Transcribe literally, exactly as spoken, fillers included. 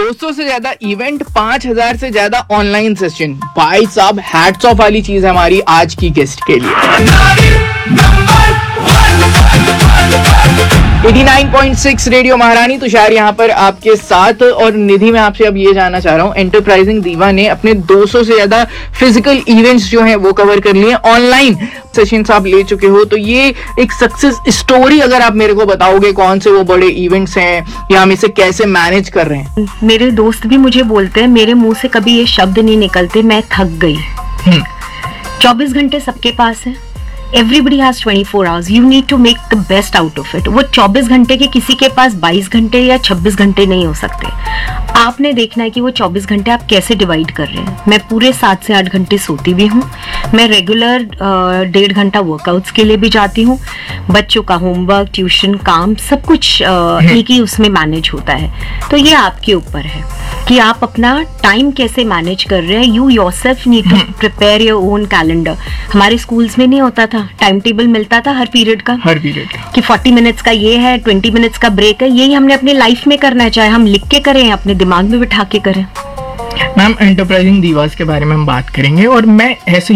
दो सौ से ज्यादा इवेंट, पांच हज़ार से ज्यादा ऑनलाइन सेशन। भाई साहब हैट्स ऑफ वाली चीज है हमारी आज की गेस्ट के लिए। नवासी पॉइंट सिक्स रेडियो महारानी, तुषार यहाँ पर आपके साथ। और निधि, मैं आपसे अब ये जानना चाह रहा हूँ, एंटरप्राइजिंग दीवा ने अपने दो सौ से ज्यादा फिजिकल इवेंट्स जो हैं वो कवर कर लिए, ऑनलाइन सेशंस आप ले चुके हो, तो ये एक सक्सेस स्टोरी अगर आप मेरे को बताओगे, कौन से वो बड़े इवेंट्स हैं या हम इसे कैसे मैनेज कर रहे हैं? मेरे दोस्त भी मुझे बोलते हैं, मेरे मुंह से कभी ये शब्द नहीं निकलते, मैं थक गई। चौबीस घंटे सबके पास है, Everybody has twenty-four hours. You need to make the best out of it. वो चौबीस घंटे के किसी के पास बाईस घंटे या छब्बीस घंटे नहीं हो सकते। आपने देखना है कि वो चौबीस घंटे आप कैसे डिवाइड कर रहे हैं। मैं पूरे सात से आठ घंटे सोती भी हूँ, मैं रेगुलर डेढ़ घंटा वर्कआउट्स के लिए भी जाती हूँ, बच्चों का होमवर्क, ट्यूशन, काम, सब कुछ एक ही उसमें मैनेज होता है। तो ये आपके ऊपर है कि आप अपना टाइम कैसे मैनेज कर रहे हैं। You yourself need to prepare your own calendar. हमारे स्कूल्स में नहीं होता था, टाइम टेबल मिलता था हर पीरियड का, हर पीरियड का कि चालीस मिनट्स का ये है, बीस मिनट्स का ब्रेक है। यही हमने अपनी लाइफ में करना है, चाहे हम लिख के करें या अपने दिमाग में बिठा के करें। मैम, एंटरप्राइजिंग दीवास के बारे में हम बात करेंगे और मैं ऐसे